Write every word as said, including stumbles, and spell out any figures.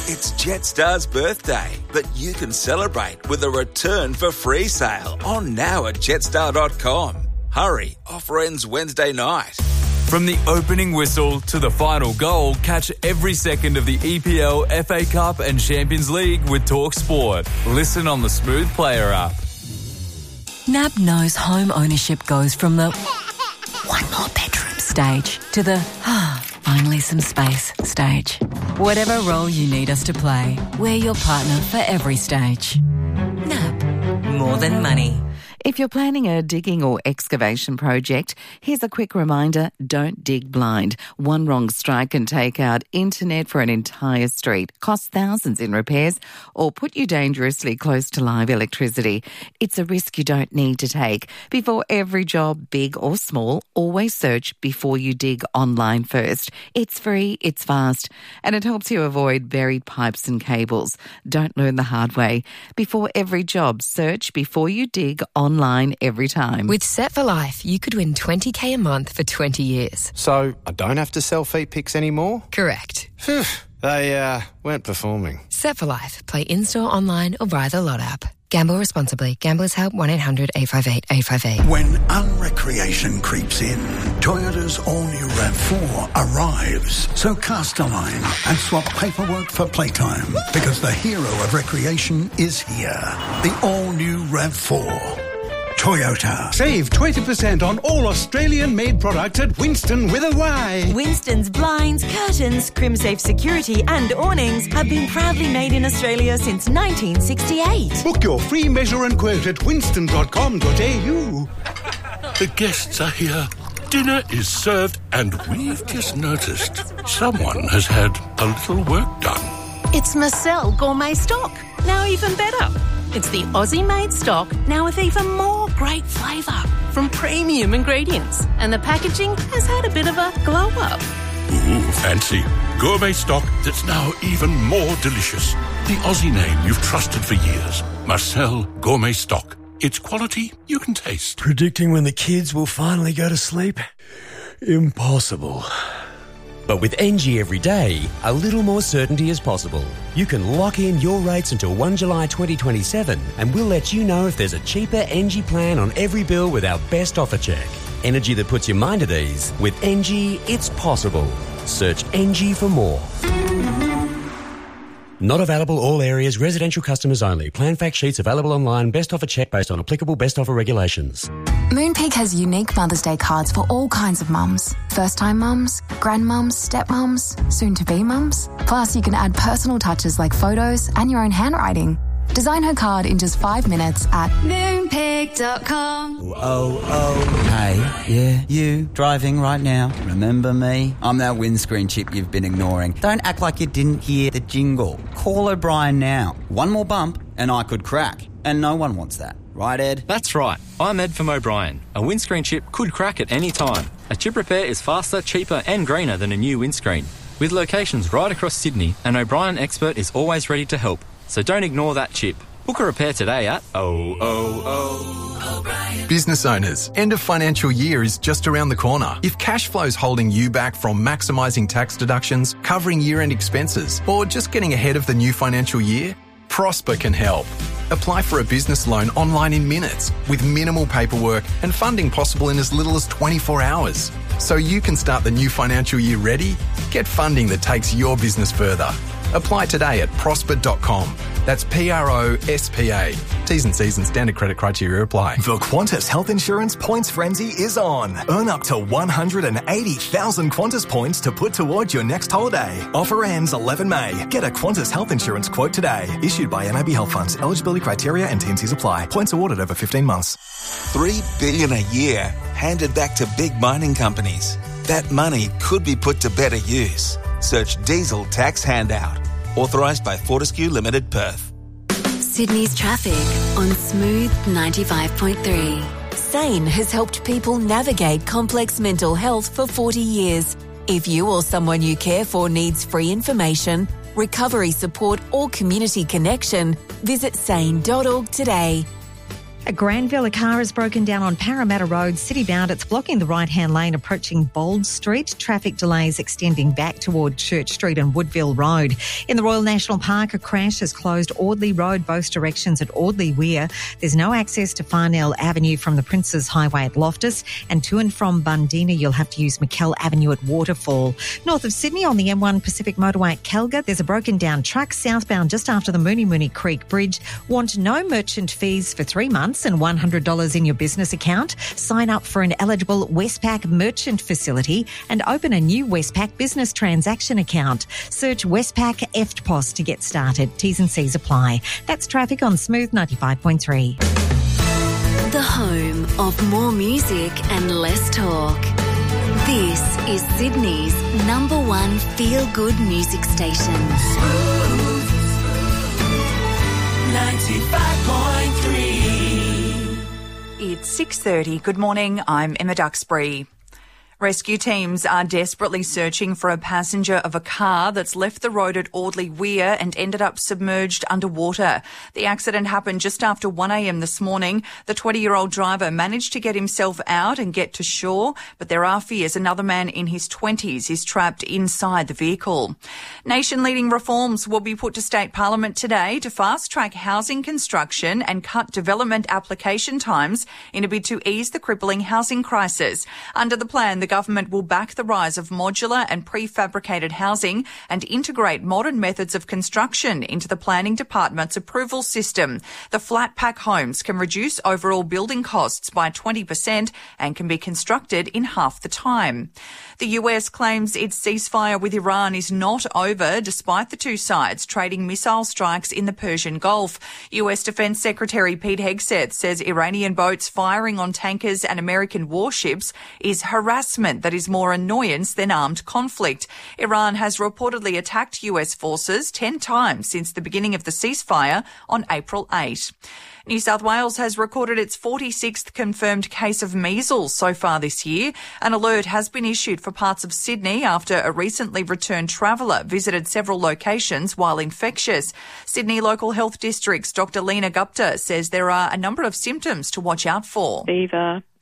It's Jetstar's birthday, but you can celebrate with a return for free sale on now at jetstar dot com. Hurry, offer ends Wednesday night. From the opening whistle to the final goal, catch every second of the E P L, F A Cup and Champions League with Talk Sport. Listen on the Smooth Player app. N A B knows home ownership goes from the one more bedroom stage to the ah, finally some space stage. Whatever role you need us to play, we're your partner for every stage. N A B, more than money. If you're planning a digging or excavation project, here's a quick reminder, don't dig blind. One wrong strike can take out internet for an entire street, cost thousands in repairs, or put you dangerously close to live electricity. It's a risk you don't need to take. Before every job, big or small, always search before you dig online first. It's free, it's fast, and it helps you avoid buried pipes and cables. Don't learn the hard way. Before every job, search before you dig online. Online every time. With Set for Life, you could win twenty K a month for twenty years. So I don't have to sell feet pics anymore? Correct. Phew, they uh, weren't performing. Set for Life. Play in-store, online or via the Lot app. Gamble responsibly. Gamblers Help one eight hundred eight five eight eight five eight. When unrecreation creeps in, Toyota's all-new RAV four arrives. So cast a line and swap paperwork for playtime, because the hero of recreation is here. The all-new RAV four. Toyota. Save twenty percent on all Australian-made products at Winston with a Y. Winston's blinds, curtains, CrimSafe security and awnings have been proudly made in Australia since nineteen sixty-eight. Book your free measure and quote at winston dot com dot a u. The guests are here. Dinner is served and we've just noticed someone has had a little work done. It's Marcel Gourmet Stock. Now even better. It's the Aussie-made stock, now with even more great flavour from premium ingredients. And the packaging has had a bit of a glow-up. Ooh, fancy. Gourmet stock that's now even more delicious. The Aussie name you've trusted for years. Marcel Gourmet Stock. It's quality you can taste. Predicting when the kids will finally go to sleep? Impossible. But with N G every day, a little more certainty is possible. You can lock in your rates until the first of July twenty twenty-seven and we'll let you know if there's a cheaper N G plan on every bill with our best offer check. Energy that puts your mind at ease. With N G, it's possible. Search N G for more. Not available all areas, residential customers only. Plan fact sheets available online, best offer check based on applicable best offer regulations. Moonpig has unique Mother's Day cards for all kinds of mums. First-time mums, grandmums, stepmums, soon-to-be mums. Plus, you can add personal touches like photos and your own handwriting. Design her card in just five minutes at moonpig dot com. Oh, oh. Hey, yeah, you, driving right now. Remember me? I'm that windscreen chip you've been ignoring. Don't act like you didn't hear the jingle. Call O'Brien now. One more bump and I could crack. And no one wants that. Right, Ed? That's right. I'm Ed from O'Brien. A windscreen chip could crack at any time. A chip repair is faster, cheaper and greener than a new windscreen. With locations right across Sydney, an O'Brien expert is always ready to help. So don't ignore that chip. Book a repair today at oh oh oh O'Brien. Business owners, end of financial year is just around the corner. If cash flow's holding you back from maximising tax deductions, covering year-end expenses, or just getting ahead of the new financial year, Prosper can help. Apply for a business loan online in minutes with minimal paperwork and funding possible in as little as twenty-four hours. So you can start the new financial year ready. Get funding that takes your business further. Apply today at prosper dot com. That's P R O S P A. T's and C's and standard credit criteria apply. The Qantas Health Insurance Points Frenzy is on. Earn up to one hundred eighty thousand Qantas points to put towards your next holiday. Offer ends eleven May. Get a Qantas Health Insurance quote today. Issued by N A B Health Funds. Eligibility criteria and T and C's apply. Points awarded over fifteen months. Three billion dollars a year handed back to big mining companies. That money could be put to better use. Search Diesel Tax Handout. Authorised by Fortescue Limited, Perth. Sydney's traffic on Smooth ninety-five point three. Sane has helped people navigate complex mental health for forty years. If you or someone you care for needs free information, recovery support or community connection, visit sane dot org today. At Granville, a car has broken down on Parramatta Road, city-bound. It's blocking the right-hand lane approaching Bold Street. Traffic delays extending back toward Church Street and Woodville Road. In the Royal National Park, a crash has closed Audley Road, both directions at Audley Weir. There's no access to Farnell Avenue from the Princes Highway at Loftus, and to and from Bundina, you'll have to use McKell Avenue at Waterfall. North of Sydney on the M one Pacific Motorway at Kelga, there's a broken-down truck southbound just after the Mooney Mooney Creek Bridge. Want no merchant fees for three months and one hundred dollars in your business account? Sign up for an eligible Westpac merchant facility and open a new Westpac business transaction account. Search Westpac E F T P O S to get started. T's and C's apply. That's traffic on Smooth ninety-five point three. The home of more music and less talk. This is Sydney's number one feel-good music station. Smooth ninety-five point three. It's six thirty. Good morning. I'm Emma Duxbury. Rescue teams are desperately searching for a passenger of a car that's left the road at Audley Weir and ended up submerged underwater. The accident happened just after one a.m. this morning. The twenty-year-old driver managed to get himself out and get to shore, but there are fears another man in his twenties is trapped inside the vehicle. Nation-leading reforms will be put to State Parliament today to fast-track housing construction and cut development application times in a bid to ease the crippling housing crisis. Under the plan, the government will back the rise of modular and prefabricated housing and integrate modern methods of construction into the planning department's approval system. The flat pack homes can reduce overall building costs by twenty percent and can be constructed in half the time. The U S claims its ceasefire with Iran is not over, despite the two sides trading missile strikes in the Persian Gulf. U S Defense Secretary Pete Hegseth says Iranian boats firing on tankers and American warships is harassment that is more annoyance than armed conflict. Iran has reportedly attacked U S forces ten times since the beginning of the ceasefire on April eighth. New South Wales has recorded its forty-sixth confirmed case of measles so far this year. An alert has been issued for parts of Sydney after a recently returned traveller visited several locations while infectious. Sydney Local Health District's Doctor Lena Gupta says there are a number of symptoms to watch out for. Fever,